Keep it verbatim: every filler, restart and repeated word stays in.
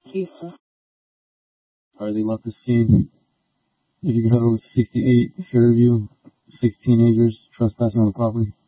Keisha. Harley left the scene. If you could have over sixty-eight Fairview, six teenagers trespassing on the property.